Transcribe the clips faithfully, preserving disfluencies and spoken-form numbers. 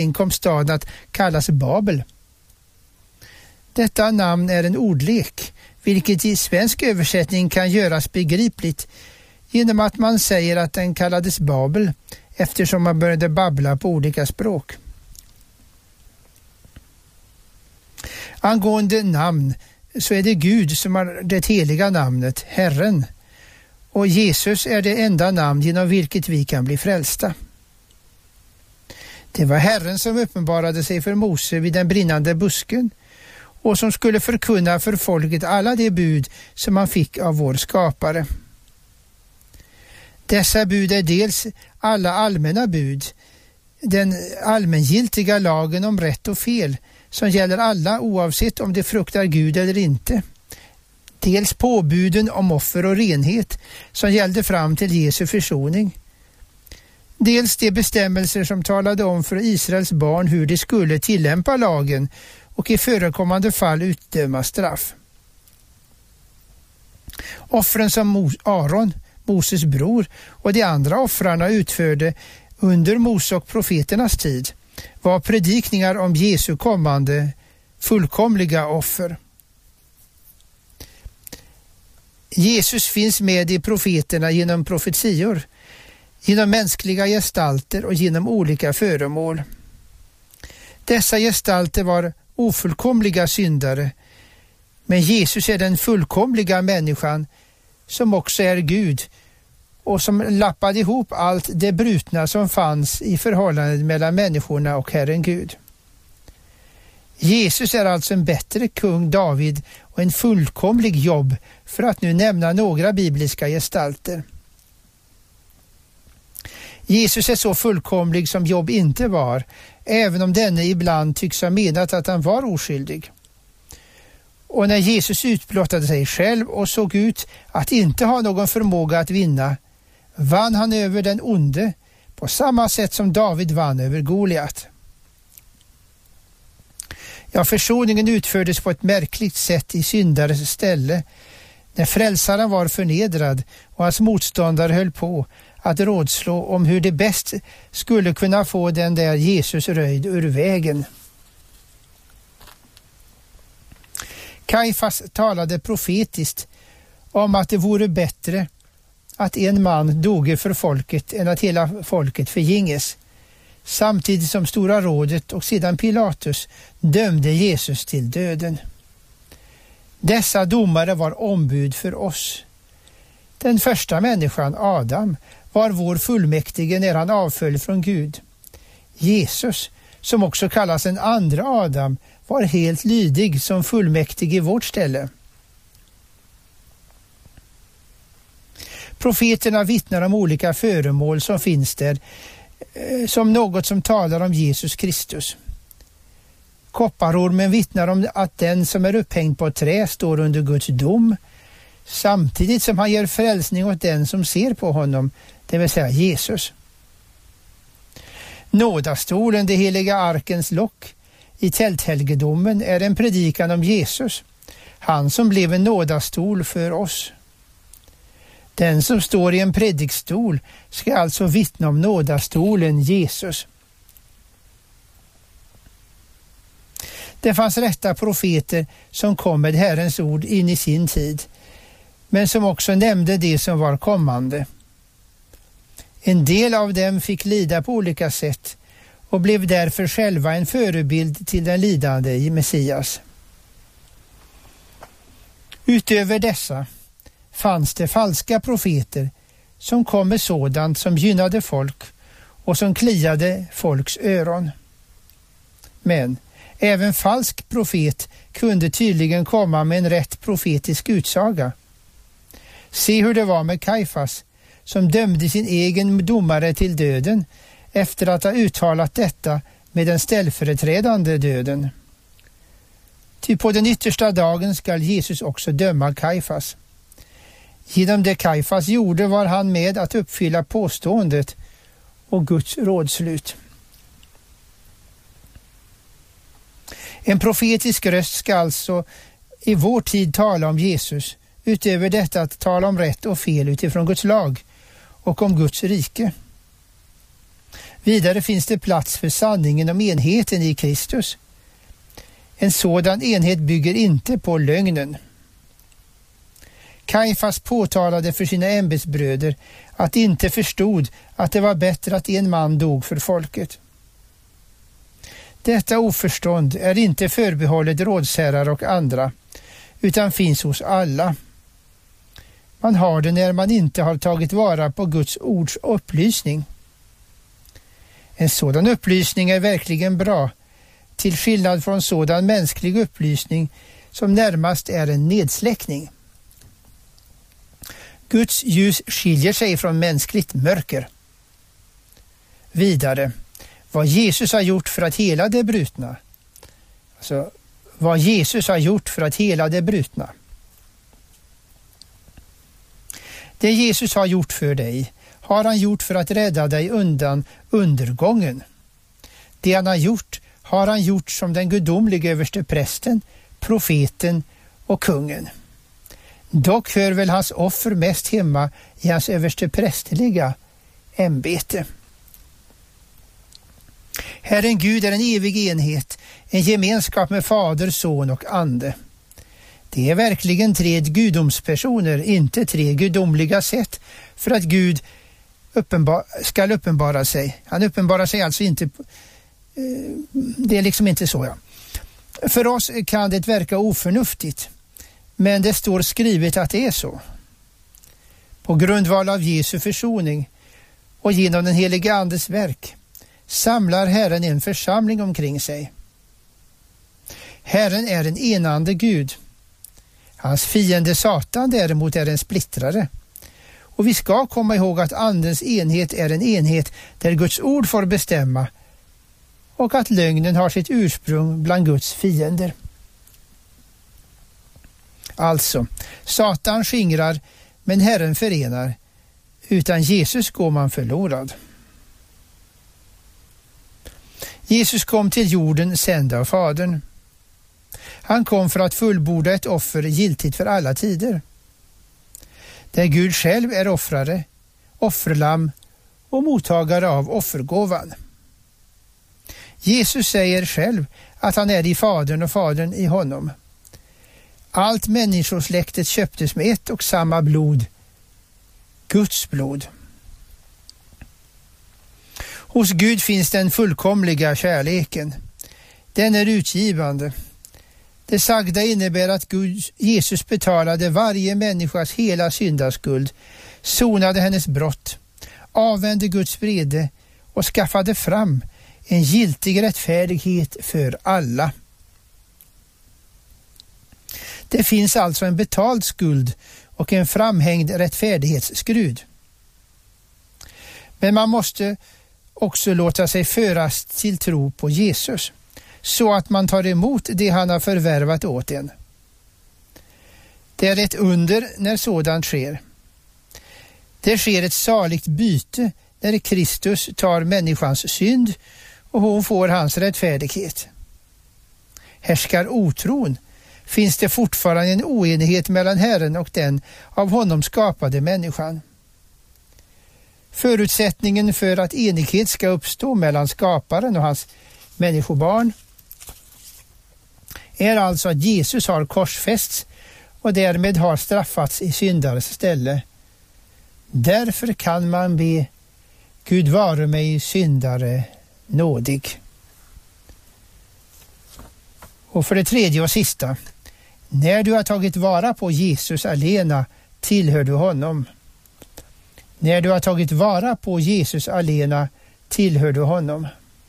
kom staden att kallas Babel. Detta namn är en ordlek, vilket i svensk översättning kan göras begripligt genom att man säger att den kallades Babel eftersom man började babbla på olika språk. Angående namn så är det Gud som har det heliga namnet, Herren, och Jesus är det enda namn genom vilket vi kan bli frälsta. Det var Herren som uppenbarade sig för Mose vid den brinnande busken och som skulle förkunna för folket alla de bud som han fick av vår skapare. Dessa bud är dels alla allmänna bud, den allmängiltiga lagen om rätt och fel som gäller alla oavsett om de fruktar Gud eller inte. Dels påbuden om offer och renhet som gällde fram till Jesu försoning. Dels de bestämmelser som talade om för Israels barn hur de skulle tillämpa lagen och i förekommande fall utdöma straff. Offren som Aron, Moses bror, och de andra offrarna utförde under Mose och profeternas tid var predikningar om Jesu kommande fullkomliga offer. Jesus finns med i profeterna genom profetior, genom mänskliga gestalter och genom olika föremål. Dessa gestalter var ofullkomliga syndare, men Jesus är den fullkomliga människan som också är Gud och som lappade ihop allt det brutna som fanns i förhållandet mellan människorna och Herren Gud. Jesus är alltså en bättre kung David och en fullkomlig Jobb, för att nu nämna några bibliska gestalter. Jesus är så fullkomlig som Jobb inte var, även om denne ibland tycks ha menat att han var oskyldig. Och när Jesus utblottade sig själv och såg ut att inte ha någon förmåga att vinna, vann han över den onde på samma sätt som David vann över Goliat. Ja, försoningen utfördes på ett märkligt sätt i syndares ställe, när frälsaren var förnedrad och hans motståndare höll på att rådslå om hur det bäst skulle kunna få den där Jesus röjd ur vägen. Kajfas talade profetiskt om att det vore bättre att en man doge för folket än att hela folket förginges, samtidigt som Stora rådet och sedan Pilatus dömde Jesus till döden. Dessa domare var ombud för oss. Den första människan, Adam, var vår fullmäktige när han avföll från Gud. Jesus, som också kallas en andra Adam, var helt lydig som fullmäktig i vårt ställe. Profeterna vittnar om olika föremål som finns där, som något som talar om Jesus Kristus. Kopparormen vittnar om att den som är upphängd på ett trä står under Guds dom, samtidigt som han ger frälsning åt den som ser på honom, det vill säga Jesus. Nådastolen, det heliga arkens lock, i tälthelgedomen är en predikan om Jesus, han som blev en nådastol för oss. Den som står i en predikstol ska alltså vittna om nådastolen Jesus. Det fanns rätta profeter som kom med Herrens ord in i sin tid, men som också nämnde det som var kommande. En del av dem fick lida på olika sätt och blev därför själva en förebild till den lidande i Messias. Utöver dessa fanns det falska profeter som kom med sådant som gynnade folk och som kliade folks öron. Men även falsk profet kunde tydligen komma med en rätt profetisk utsaga. Se hur det var med Kajfas, som dömde sin egen domare till döden efter att ha uttalat detta med den ställföreträdande döden. Ty på den yttersta dagen skall Jesus också döma Kajfas. Genom det Kajfas gjorde var han med att uppfylla påståendet och Guds rådslut. En profetisk röst ska alltså i vår tid tala om Jesus, utöver detta att tala om rätt och fel utifrån Guds lag och om Guds rike. Vidare finns det plats för sanningen om enheten i Kristus. En sådan enhet bygger inte på lögnen. Kajfas påtalade för sina ämbetsbröder att de inte förstod att det var bättre att en man dog för folket. Detta oförstånd är inte förbehållet rådsherrar och andra, utan finns hos alla. Man har det när man inte har tagit vara på Guds ords upplysning. En sådan upplysning är verkligen bra, till skillnad från sådan mänsklig upplysning som närmast är en nedsläckning. Guds ljus skiljer sig från mänskligt mörker. Vidare, vad Jesus har gjort för att hela det brutna. Alltså, vad Jesus har gjort för att hela det brutna. Det Jesus har gjort för dig har han gjort för att rädda dig undan undergången. Det han har gjort har han gjort som den gudomliga översteprästen, profeten och kungen. Dock hör väl hans offer mest hemma i hans översteprästerliga ämbete. Herren Gud är en evig enhet, en gemenskap med Fader, Son och Ande. Det är verkligen tre gudomspersoner, inte tre gudomliga sätt för att Gud uppenbar, ska uppenbara sig. Han uppenbarar sig alltså inte, det är liksom inte så. Ja. För oss kan det verka oförnuftigt, men det står skrivet att det är så. På grundval av Jesu försoning och genom den heliga Andes verk samlar Herren en församling omkring sig. Herren är en enande Gud. Hans fiende Satan däremot är en splittrare. Och vi ska komma ihåg att Andens enhet är en enhet där Guds ord får bestämma och att lögnen har sitt ursprung bland Guds fiender. Alltså, Satan skingrar men Herren förenar. Utan Jesus går man förlorad. Jesus kom till jorden sänd av Fadern. Han kom för att fullborda ett offer giltigt för alla tider. Där Gud själv är offrare, offerlamm och mottagare av offergåvan. Jesus säger själv att han är i Fadern och Fadern i honom. Allt människosläktet köptes med ett och samma blod, Guds blod. Hos Gud finns den fullkomliga kärleken. Den är utgivande. Det sagda innebär att Gud, Jesus betalade varje människas hela syndaskuld, sonade hennes brott, avvände Guds vrede och skaffade fram en giltig rättfärdighet för alla. Det finns alltså en betald skuld och en framhängd rättfärdighetsskrud. Men man måste också låta sig föras till tro på Jesus, så att man tar emot det han har förvärvat åt en. Det är ett under när sådant sker. Det sker ett saligt byte när Kristus tar människans synd och hon får hans rättfärdighet. Härskar otron, finns det fortfarande en oenighet mellan Herren och den av honom skapade människan. Förutsättningen för att enighet ska uppstå mellan skaparen och hans människobarn är alltså att Jesus har korsfästs och därmed har straffats i syndares ställe. Därför kan man be Gud vare mig syndare nådig. Och för det tredje och sista, när du har tagit vara på Jesus alena tillhör du honom. När du har tagit vara på Jesus alena tillhör du honom.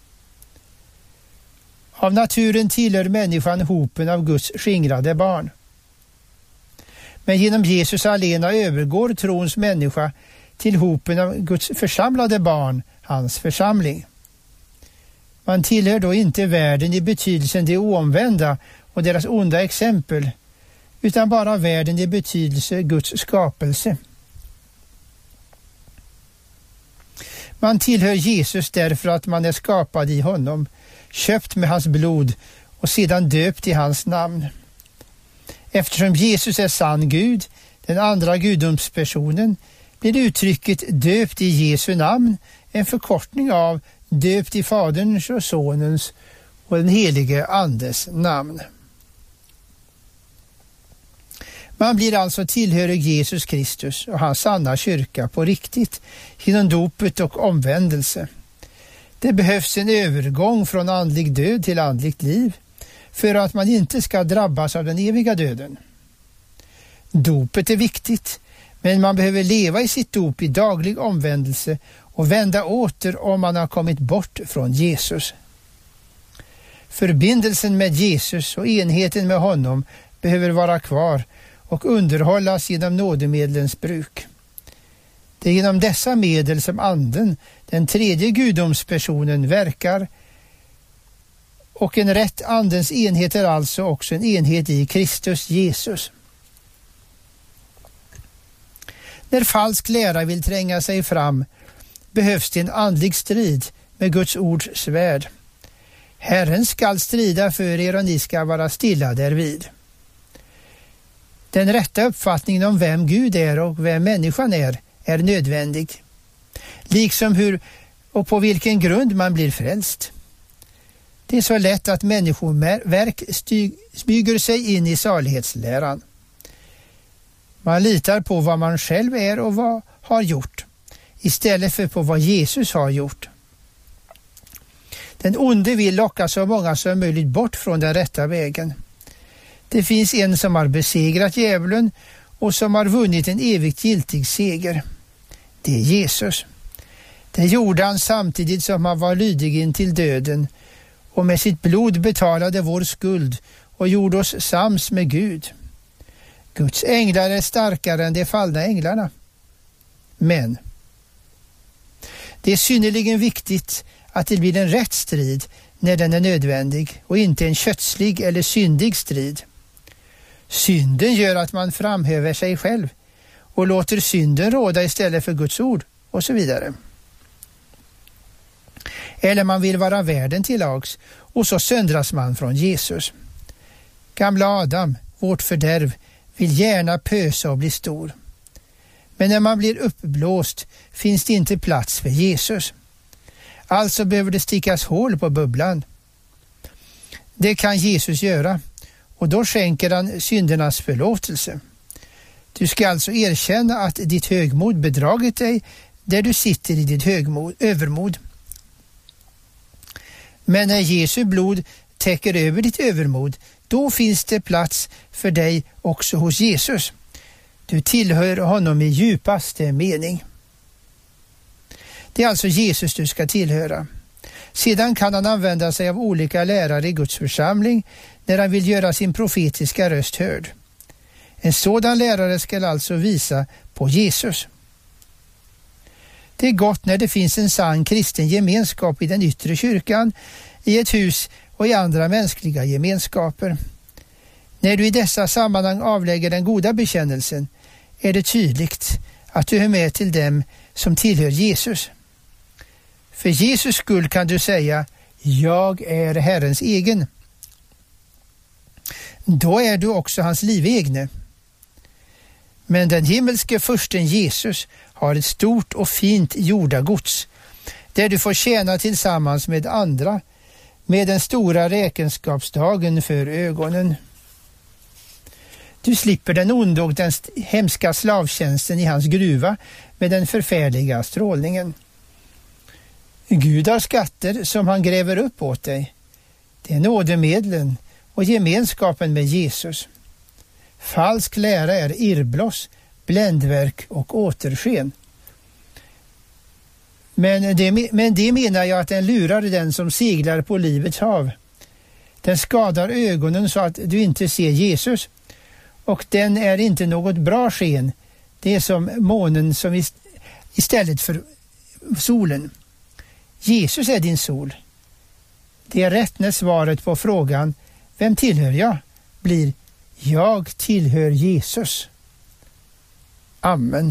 Av naturen tillhör människan hopen av Guds skingrade barn. Men genom Jesus alena övergår trons människa till hopen av Guds församlade barn, hans församling. Man tillhör då inte världen i betydelsen de oomvända och deras onda exempel, utan bara världen i betydelse Guds skapelse. Man tillhör Jesus därför att man är skapad i honom, köpt med hans blod och sedan döpt i hans namn. Eftersom Jesus är sann Gud, den andra gudomspersonen, blir uttrycket döpt i Jesu namn en förkortning av döpt i Faderns och Sonens och den helige Andes namn. Man blir alltså tillhörig Jesus Kristus och hans sanna kyrka på riktigt genom dopet och omvändelse. Det behövs en övergång från andlig död till andligt liv för att man inte ska drabbas av den eviga döden. Dopet är viktigt, men man behöver leva i sitt dop i daglig omvändelse och vända åter om man har kommit bort från Jesus. Förbindelsen med Jesus och enheten med honom behöver vara kvar och underhållas genom nådemedlens bruk. Det är genom dessa medel som anden, den tredje gudomspersonen, verkar, och en rätt andens enhet är alltså också en enhet i Kristus Jesus. När falsk lära vill tränga sig fram behövs det en andlig strid med Guds ords svärd. Herren skall strida för er och ni ska vara stilla därvid. Den rätta uppfattningen om vem Gud är och vem människan är är nödvändig, liksom hur och på vilken grund man blir frälst. Det är så lätt att människoverk smyger sig in i salighetsläran. Man litar på vad man själv är och vad har gjort, istället för på vad Jesus har gjort. Den onde vill locka så många som möjligt bort från den rätta vägen. Det finns en som har besegrat djävulen och som har vunnit en evigt giltig seger. Det är Jesus. Det gjorde han samtidigt som han var lydig in till döden och med sitt blod betalade vår skuld och gjorde oss sams med Gud. Guds änglar är starkare än de fallna änglarna. Men det är synnerligen viktigt att det blir en rätt strid när den är nödvändig och inte en kötslig eller syndig strid. Synden gör att man framhäver sig själv och låter synden råda istället för Guds ord och så vidare. Eller man vill vara världen till lags och så söndras man från Jesus. Gamla Adam, vårt fördärv, vill gärna pösa och bli stor. Men när man blir uppblåst finns det inte plats för Jesus. Alltså behöver det stickas hål på bubblan. Det kan Jesus göra, och då skänker han syndernas förlåtelse. Du ska alltså erkänna att ditt högmod bedragit dig där du sitter i ditt högmod, övermod. Men när Jesu blod täcker över ditt övermod, då finns det plats för dig också hos Jesus. Du tillhör honom i djupaste mening. Det är alltså Jesus du ska tillhöra. Sedan kan han använda sig av olika lärare i Guds församling när han vill göra sin profetiska röst hörd. En sådan lärare ska alltså visa på Jesus. Det är gott när det finns en sann kristen gemenskap i den yttre kyrkan, i ett hus och i andra mänskliga gemenskaper. När du i dessa sammanhang avlägger den goda bekännelsen är det tydligt att du hör med till dem som tillhör Jesus. För Jesus skull kan du säga: jag är Herrens egen. Då är du också hans livegne. Men den himmelske fursten Jesus har ett stort och fint jordagods där du får tjäna tillsammans med andra med den stora räkenskapsdagen för ögonen. Du slipper den onda och den hemska slavtjänsten i hans gruva med den förfärliga strålningen. Gud har skatter som han gräver upp åt dig. Det är nådemedlen och gemenskapen med Jesus. Falsk lära är irrbloss, bländverk och återsken. Men det, men det menar jag att den lurar den som seglar på livets hav. Den skadar ögonen så att du inte ser Jesus, och den är inte något bra sken. Det är som månen som istället för solen. Jesus är din sol. Det är rätt när svaret på frågan vem tillhör jag blir: jag tillhör Jesus. Amen.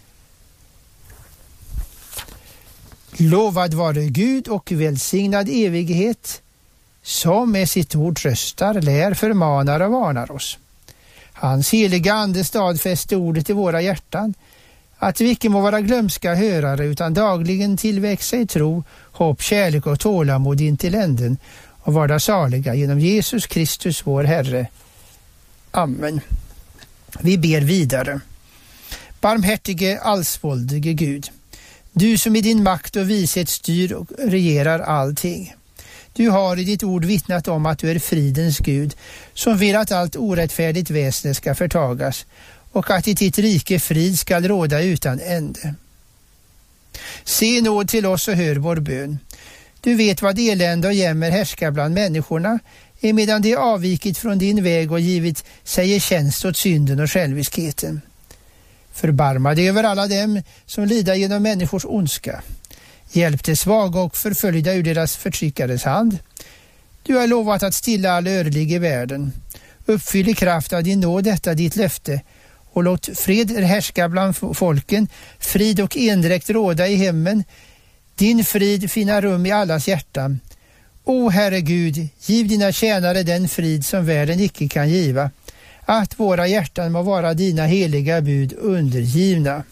Lovad vare Gud och välsignad evighet, som med sitt ord tröstar, lär, förmanar och varnar oss. Hans heliga ande stadfäste ordet i våra hjärtan, att vi icke må vara glömska hörare utan dagligen tillväxa i tro, hopp, kärlek och tålamod in till änden och varda saliga genom Jesus Kristus vår Herre. Amen. Vi ber vidare. Barmhärtige, allsvåldige Gud, du som i din makt och vishet styr och regerar allting. Du har i ditt ord vittnat om att du är fridens Gud, som vill att allt orättfärdigt väsen ska förtagas och att i ditt rike frid ska råda utan ände. Se nåd till oss och hör vår bön. Du vet vad elände och jämmer härskar bland människorna, emedan de avvikit från din väg och givit sig i tjänst åt synden och själviskheten. Förbarma dig över alla dem som lider genom människors ondska. Hjälp de svaga och förföljda ur deras förtryckares hand. Du har lovat att stilla all örlig i världen. Uppfyll i kraft av din nåd detta ditt löfte och låt fred härska bland folken, frid och endräkt råda i hemmen, din frid finna rum i allas hjärtan. O Herre Gud, giv dina tjänare den frid som världen icke kan giva, att våra hjärtan må vara dina heliga bud undergivna.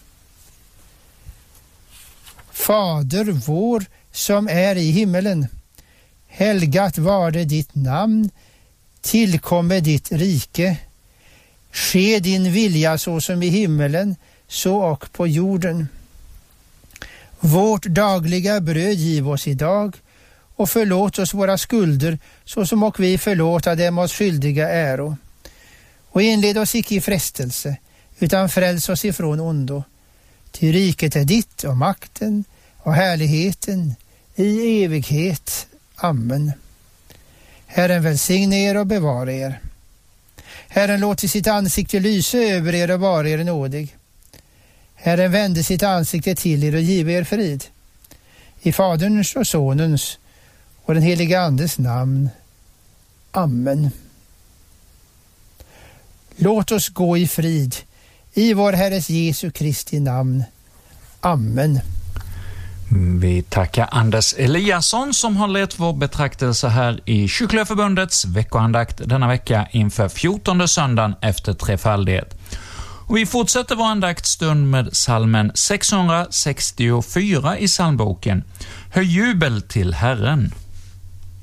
Fader vår som är i himmelen, helgat varde ditt namn, tillkomme ditt rike. Ske din vilja så som i himmelen, så och på jorden. Vårt dagliga bröd giv oss idag, och förlåt oss våra skulder, så som och vi förlåta dem oss skyldiga äro. Och inled oss icke i frestelse, utan fräls oss ifrån ondo. Ty riket är ditt och makten och härligheten i evighet. Amen. Herren välsigne er och bevara er. Herren låter sitt ansikte lysa över er och vara er nådig. Herren vände sitt ansikte till er och give er frid. I Faderns och Sonens och den heliga Andes namn. Amen. Låt oss gå i frid i vår Herres Jesu Kristi namn. Amen. Vi tackar Anders Eliasson som har lett vår betraktelse här i Kyrkoförbundets veckoandakt denna vecka inför fjortonde söndagen efter trefaldighet. Och vi fortsätter vår andaktstund med psalmen sexhundrasextiofyra i psalmboken. Hör jubel till Herren.